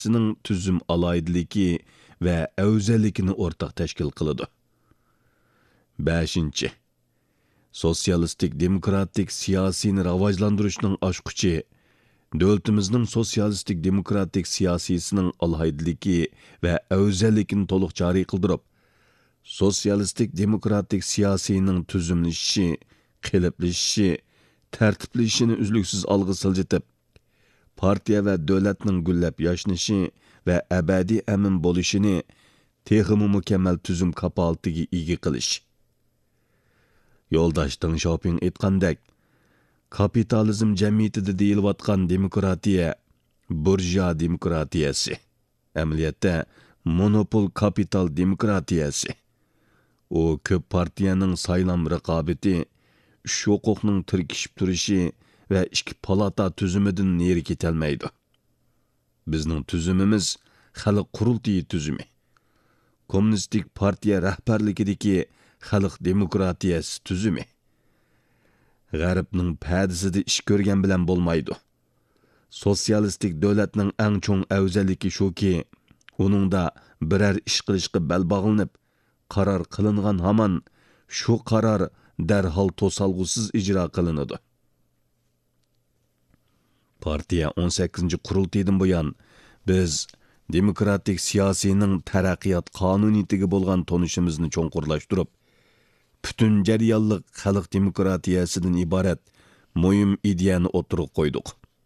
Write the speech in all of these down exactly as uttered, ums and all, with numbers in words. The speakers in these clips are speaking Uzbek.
sining tüzüm alaydıliki ve özellikini ortak teşkil kılıdı. beshinchi. Sosyalistik demokratik siyasini rivojlantirishning oshquchi davlatimizning sosyalistik demokratik siyosisining alaydıliki ve özellikini to'liq joriy qildirib, sosyalistik demokratik siyosining tüzümleşişi, qilibleşişi, tertipleshishini uzluksiz olg'a siljitib, partiya ve devletning gullab yashnashi ve ebedi emin bo'lishini texmi mukammal tüzüm kapaltiga ega qilish. Yo'ldosh Deng Xiaoping aytgandek, kapitalizm jamiyatida deyilayotgan demokratiya burjua demokratiyasi, amaliyotda monopol kapital demokratiyasi. O ko'p partiyaning saylam raqobati, ish huquqning tirkishib turishi ve ikki palata tüzümüdün neri ketelmeydi. Bizning tüzümümüz xalq qurultiyi tüzümü. Kommunistik partiya rahbarligidagi xalq demokratiyasi tüzümü. G'arbning pədisida ish ko'rgan bilan bo'lmaydi. Sosyalistik davlatning eng cho'ng afzalligi shuki, uningda biror ish qilishga bel bog'lanib, qaror qilingan hamon shu qaror darhol to'salg'usiz ijro qilinadi. Partiya o'n sakkizinchi qurultaydan buyon biz demokratik siyosining taraqqiyot qonuniyatiga bo'lgan tonishimizni cho'nqurlashtirib, butun jarayonliq xalq demokratiyasidan iborat muhim ideyani o'tirib qo'ydik.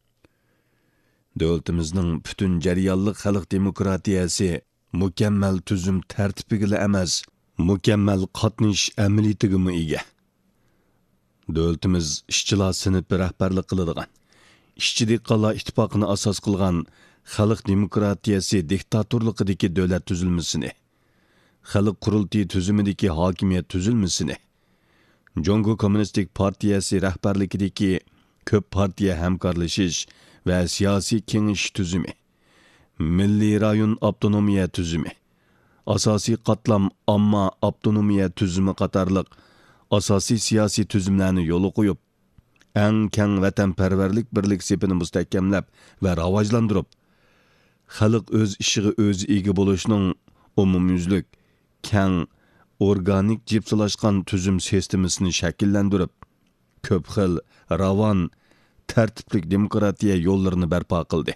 Davlatimizning butun jarayonliq xalq demokratiyasi mukammal tuzum tartibiga emas, mukammal qatnashish amaliyatiga ega. Davlatimiz ishchilar sinfi rahbarlik qiladigan, ishchi dehqonlar ittifoqini asos qilgan xalq demokratiyasi diktatorligidagi davlat tuzilmasini, xalq qurultiyi tuzumidagi hokimiyat tuzilmasini, Jongo Kommunistik partiyasi rahbarligidagi ko'p partiya hamkorlashish va siyosiy kengash tuzumi, milliy rayon avtonomiya tuzumi, asosiy qatlam omma avtonomiya tuzumi qatorliq asosiy siyosiy tuzumlarni yo'l qo'yib, eng keng vatanparvarlik birlik sepini mustahkamlab va rivojlantirib, xalq o'z ishiga o'zi ega bo'lishning umumyuzlik, keng, organik jipsilashgan tuzum sistemasini shakllantirib, ko'p xil, ravon, tartiblik demokratiya yo'llarini barpo qildi.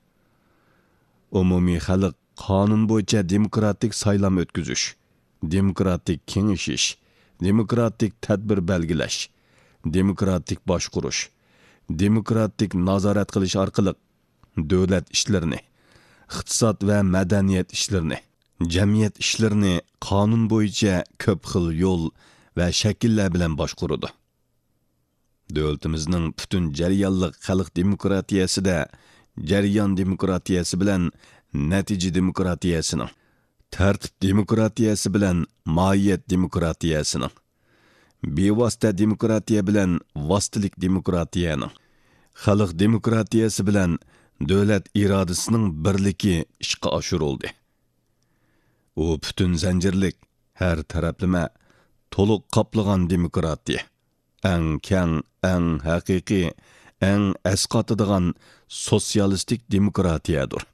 Umumiy xalq qonun bo'yicha demokratik saylam o'tkazish, demokratik kengashish, demokratik tadbir belgilash, demokratik boshqurish, demokratik nazorat qilish orqali davlat ishlarini, iqtisod va madaniyat ishlarini, jamiyat ishlarini qonun bo'yicha ko'p xil yo'l va shakllar bilan boshquradi. Davlatimizning butun jarayonliq xalq demokratiyasida jarayon demokratiyasi bilan natija demokratiyasining, tartib demokratiyasi bilan mohiyat demokratiyasining, bevosita demokratiya bilan vositalik demokratiyaning, xalq demokratiyasi bilan davlat irodasining birligi ishga oshirildi. U butun zanjirlik, har taraflama, to'liq qoplagan demokratiya, eng keng, eng haqiqiy, eng asqatadigan sotsialistik demokratiyadir.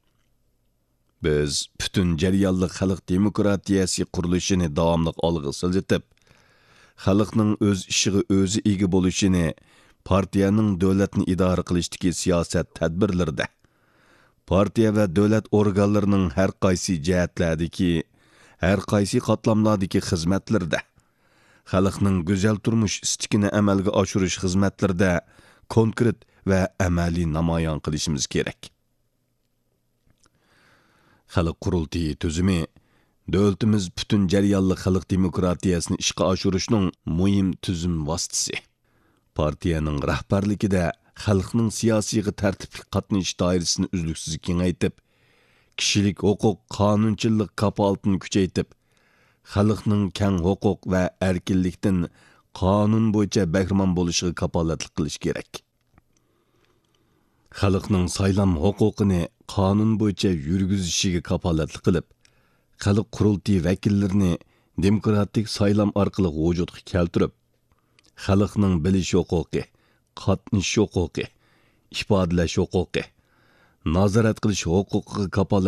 Biz butun jarayonliq xalq demokratiyasi qurilishini davomli olg'a siljitib, xalqning o'z ishiga o'zi ega bo'lishini partiyaning davlatni idora qilishdagi siyosat tadbirlarida, partiya va davlat organlarining har qaysi jihatlardagi, har qaysi qatlamlardagi xizmatlarda, xalqning go'zal turmush istikini amalga oshirish xizmatlarida konkret va amaliy namoyon qilishimiz kerak. Xalq qurultiyi tuzumi davlatimiz butun jarayonliq xalq demokratiyasini ishga oshirishning muhim tuzum vositasi. Partiyaning rahbarligida xalqning siyosiy tartibli qatnashish doirasini uzluksiz kengaytib, kishilik huquq qonunchilik kapolatini kuchaytib, xalqning keng huquq va erkinlikdan qonun bo'yicha bahramon bo'lishiga kapolatlik qilish kerak. Xalqning saylam huquqini qonun bo'yicha yurgizishiga kapolatlik qilib, xalq qurultiyi vakillarini demokratik saylam orqali vujudga keltirib, xalqning bilish huquqi, qatnashish huquqi, ifodalash huquqi, nazorat qilish huquqiga kafolat